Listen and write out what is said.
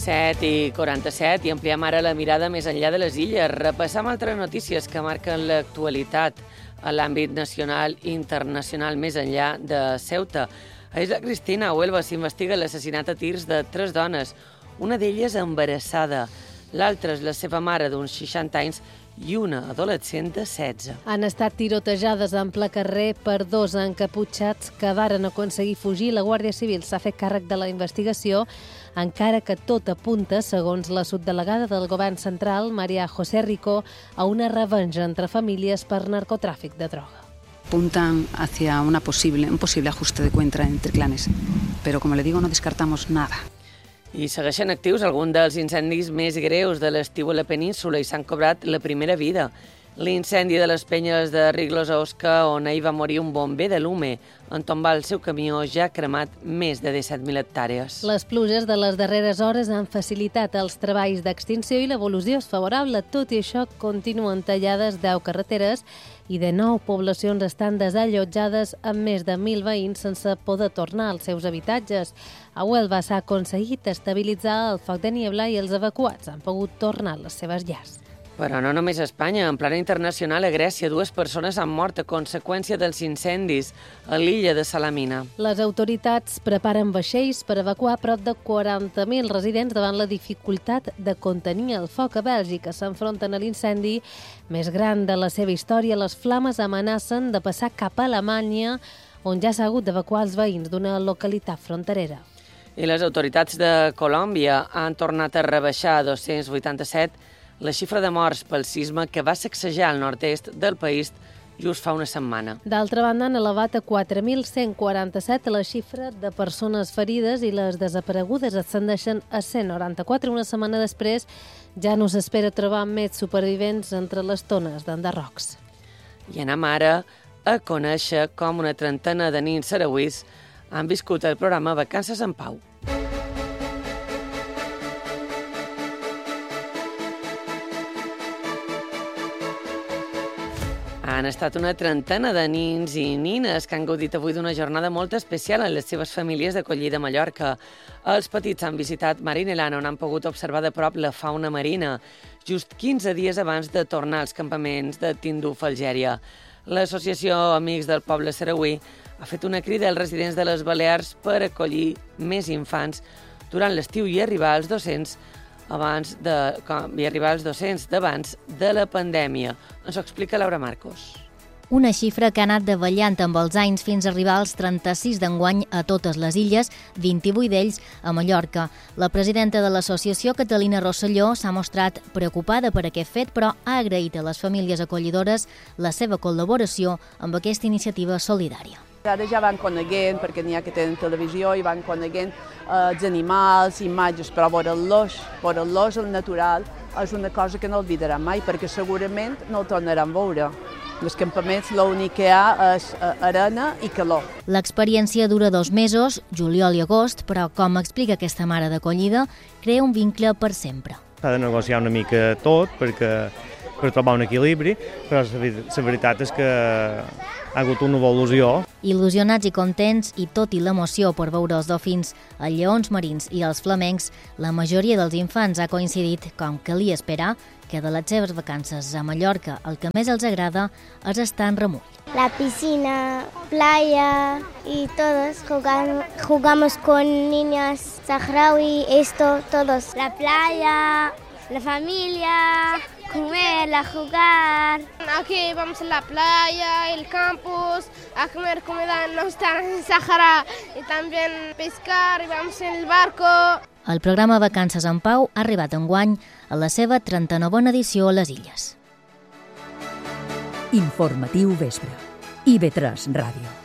7:47 i ampliem ara la mirada més enllà de les illes. Repassam altres notícies que marquen l'actualitat a l'àmbit nacional i internacional més enllà de Ceuta. A Isla Cristina, a Huelva, s'investiga l'assassinat a tirs de 3 dones, una d'elles embarassada. L'altra és la seva mare d'uns 60 anys i una adolescent de 16. Han estat tirotejades en ple carrer per 2 encaputxats que varen aconseguir fugir. La Guàrdia Civil s'ha fet càrrec de la investigació, encara que tot apunta, segons la subdelegada del govern central, María José Rico, a una revenja entre famílies per narcotràfic de droga. Apuntan hacia un posible ajuste de cuenta entre clanes, pero como le digo, no descartamos nada. I segueixen actius alguns dels incendis més greus de l'estiu a la península i s'han cobrat la primera vida. L'incendi de les penyes de Riglos a Osca, on ahir va morir un bomber de l'UME. En tombar el seu camió ja ha cremat més de 17.000 hectàrees. Les pluges de les darreres hores han facilitat els treballs d'extinció i l'evolució és favorable. Tot i això, continuen tallades 10 carreteres i de 9 poblacions estan desallotjades amb més de 1.000 veïns sense poder tornar als seus habitatges. A Huelva s'ha aconseguit estabilitzar el foc de niebla i els evacuats han pogut tornar a les seves llars. Però no només a Espanya. En plana internacional, a Grècia, 2 persones han mort a conseqüència dels incendis a l'illa de Salamina. Les autoritats preparen vaixells per evacuar prop de 40.000 residents davant la dificultat de contenir el foc. A Bèlgica s'enfronten a l'incendi més gran de la seva història. Les flames amenacen de passar cap a Alemanya, on ja s'ha hagut d'evacuar els veïns d'una localitat fronterera. I les autoritats de Colòmbia han tornat a rebaixar a 287 la xifra de morts pel sisme que va sacsejar el nord-est del país just fa una setmana. D'altra banda, han elevat a 4.147 la xifra de persones ferides i les desaparegudes ascendeixen a 194. Una setmana després ja no s'espera trobar més supervivents entre les tones d'enderrocs. I anem ara a conèixer com una trentena de nins sarauís han viscut el programa Vacances en Pau. Han estat una trentena de nins i nines que han gaudit avui d'una jornada molt especial en les seves famílies d'acollida a Mallorca. Els petits han visitat Marinelana, on han pogut observar de prop la fauna marina, just 15 dies abans de tornar als campaments de Tinduf, Algèria. L'Associació Amics del Poble Sarauí ha fet una crida als residents de les Balears per acollir més infants durant l'estiu i arribar als 200 d'abans de la pandèmia. Ens ho explica Laura Marcos. Una xifra que ha anat davallant amb els anys fins a arribar als 36 d'enguany a totes les illes, 28 d'ells a Mallorca. La presidenta de l'associació, Catalina Rosselló, s'ha mostrat preocupada per aquest fet, però ha agraït a les famílies acollidores la seva col·laboració amb aquesta iniciativa solidària. Ara ja van coneguent, perquè n'hi ha que tenen televisió, i van coneguent els animals, imatges, però veure-los al natural és una cosa que no oblidaran mai, perquè segurament no ho tornaran a veure. Els campaments l'únic que hi ha és arena i calor. L'experiència dura 2 mesos, juliol i agost, però, com explica aquesta mare d'acollida, crea un vincle per sempre. S'ha de negociar una mica tot per trobar un equilibri, però la veritat és que ha hagut una evolució. Il·lusionats i contents, i tot i l'emoció per veure els dofins, els lleons marins i els flamencs, la majoria dels infants ha coincidit, com calia esperar, que de les seves vacances a Mallorca el que més els agrada és estar en remull. La piscina, playa y todos jugamos con niñas saharaui, todos. La playa, la familia, comer, jugar. Aquí vamos a la playa, el campus, a comer comida nuestra en Sahara y también pescar y vamos en el barco. El programa Vacances en Pau ha arribat enguany a la seva 39a edició a les Illes. Informatiu vespre. IB3 Ràdio.